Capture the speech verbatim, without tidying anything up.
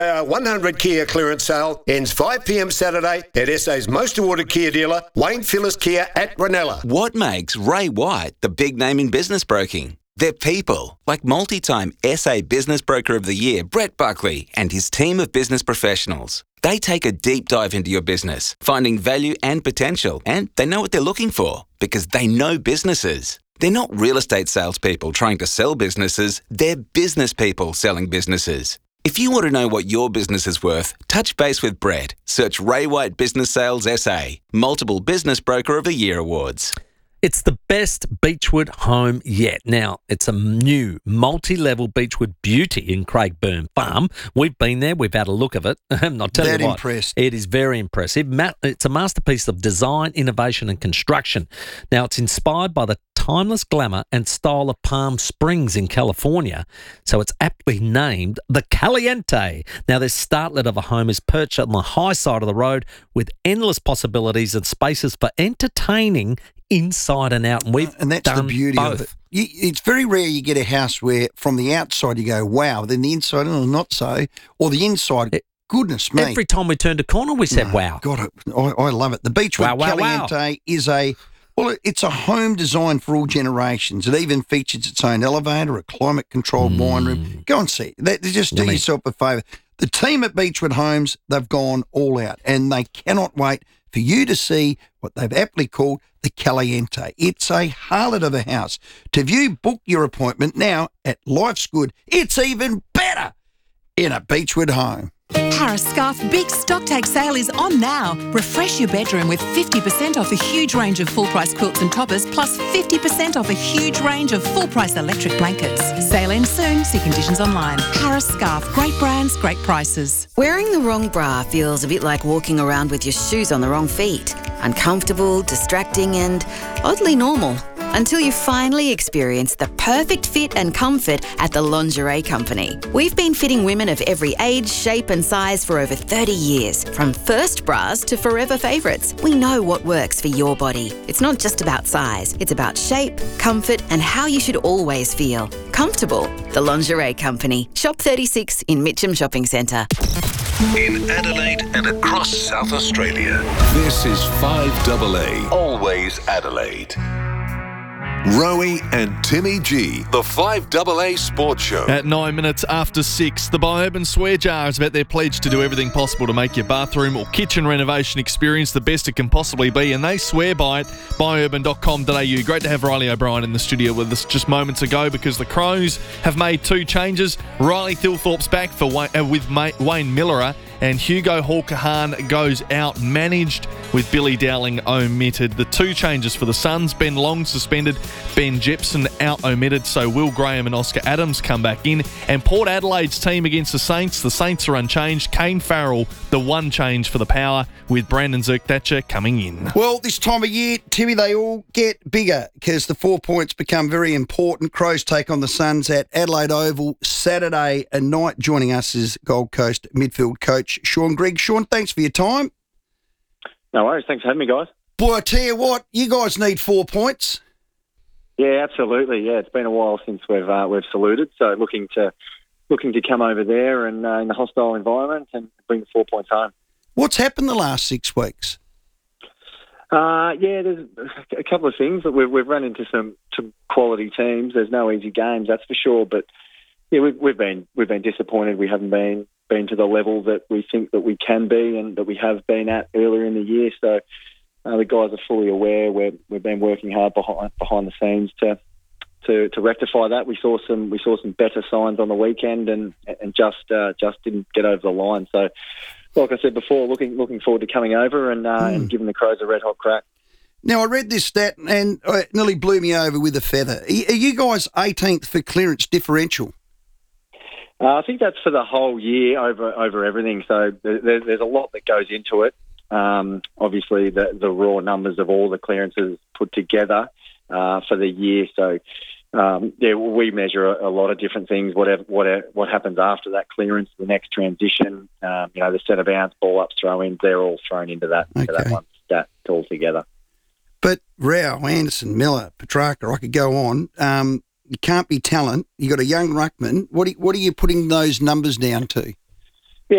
Our one hundred Kia clearance sale ends five p m Saturday at S A's most awarded Kia dealer, Wayne Phillips Kia at Ranella. What makes Ray White the big name in business broking? They're people, like multi-time S A Business Broker of the Year, Brett Buckley, and his team of business professionals. They take a deep dive into your business, finding value and potential, and they know what they're looking for because they know businesses. They're not real estate salespeople trying to sell businesses, they're business people selling businesses. If you want to know what your business is worth, touch base with Brett. Search Ray White Business Sales S A, multiple Business Broker of the Year awards. It's the best Beechwood home yet. Now, it's a new multi-level Beechwood beauty in Craigburn Farm. We've been there. We've had a look of it. I'm not telling That you what. impressed. It is very impressive. Ma- It's a masterpiece of design, innovation and construction. Now, it's inspired by the timeless glamour and style of Palm Springs in California. So it's aptly named the Caliente. Now, this startlet of a home is perched on the high side of the road with endless possibilities and spaces for entertaining inside and out. And we've and that's done the beauty both. of it. You, it's very rare you get a house where from the outside you go, wow, then the inside, oh, not so, or the inside, It, goodness me. Every time we turned a corner, we said, No, wow. God, I, I love it. The Beechwood Wow, wow, wow. Caliente is a, well, it's a home designed for all generations. It even features its own elevator, a climate-controlled wine room. Go and see it. They, they just do Yummy. yourself a favour. The team at Beechwood Homes, they've gone all out, and they cannot wait for you to see what they've aptly called the Caliente. It's a harlot of a house. To view, book your appointment now at Life's Good. It's even better in a Beechwood home. Harris Scarf Big Stocktake Sale is on now. Refresh your bedroom with fifty percent off a huge range of full-price quilts and toppers, plus fifty percent off a huge range of full-price electric blankets. Sale ends soon. See conditions online. Harris Scarf. Great brands, great prices. Wearing the wrong bra feels a bit like walking around with your shoes on the wrong feet. Uncomfortable, distracting and oddly normal. Until you finally experience the perfect fit and comfort at the Lingerie Company. We've been fitting women of every age, shape and size for over thirty years. From first bras to forever favourites, we know what works for your body. It's not just about size, it's about shape, comfort and how you should always feel. Comfortable. The Lingerie Company. Shop thirty-six in Mitcham Shopping Centre. In Adelaide and across South Australia, this is five A A, always Adelaide. Rowie and Timmy G, the five A A Sports Show. At nine minutes after six, the Biourban Swear Jar is about their pledge to do everything possible to make your bathroom or kitchen renovation experience the best it can possibly be, and they swear by it. biourban dot com dot a u. Great to have Riley O'Brien in the studio with us just moments ago because the Crows have made two changes. Riley Thilthorpe's back for Wayne, uh, with Ma- Wayne Millerer, and Hugo Hawker-Hahn goes out managed with Billy Dowling omitted. The two changes for the Suns, Ben Long suspended, Ben Jepson out omitted, so Will Graham and Oscar Adams come back in. And Port Adelaide's team against the Saints, the Saints are unchanged. Kane Farrell, the one change for the Power, with Brandon Zerk-Thatcher coming in. Well, this time of year, Timmy, they all get bigger because the four points become very important. Crows take on the Suns at Adelaide Oval Saturday night. Joining us is Gold Coast midfield coach Sean Grigg. Sean, thanks for your time. No worries. Thanks for having me, guys. Boy, I tell you what, you guys need four points. Yeah, absolutely. Yeah, it's been a while since we've uh, we've saluted, so looking to looking to come over there and uh, in the hostile environment and bring the four points home. What's happened the last six weeks? Uh, yeah, there's a couple of things that we've we've run into some, some quality teams. There's no easy games, that's for sure. But yeah, we've we've been we've been disappointed. We haven't been been to the level that we think that we can be and that we have been at earlier in the year. So uh, the guys are fully aware. We're, we've been working hard behind behind the scenes to to to rectify that. We saw some we saw some better signs on the weekend and and just uh, just didn't get over the line. So, like I said before, looking looking forward to coming over and uh, mm. and giving the Crows a red hot crack. Now, I read this stat and it nearly blew me over with a feather. Are you guys eighteenth for clearance differential? Uh, I think that's for the whole year over over everything. So there, there's a lot that goes into it. Um, obviously, the, the raw numbers of all the clearances put together uh, for the year. So um, yeah, we measure a, a lot of different things. Whatever, whatever what happens after that clearance, the next transition, um, you know, the set of bounce, ball ups, throw ins, they're all thrown into that into Okay. that one stat altogether. But Rao, Anderson, Miller, Petrarca, I could go on. Um, you can't be talent. You got a young ruckman. What are, what are you putting those numbers down to?